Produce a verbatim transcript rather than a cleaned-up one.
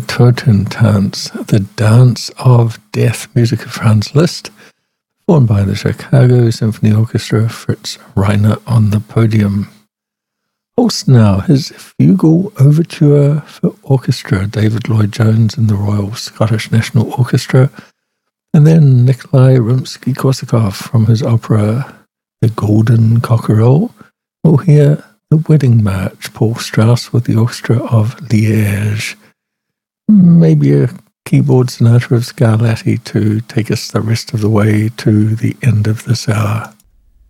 Totentanz, the Dance of Death, music of Franz Liszt, performed by the Chicago Symphony Orchestra, Fritz Reiner on the podium. Host now, his Fugal Overture for Orchestra, David Lloyd-Jones and the Royal Scottish National Orchestra, and then Nikolai Rimsky-Korsakov from his opera The Golden Cockerel. We'll hear The Wedding March, Paul Strauss with the Orchestra of Liège. Maybe a keyboard sonata of Scarlatti to take us the rest of the way to the end of this hour.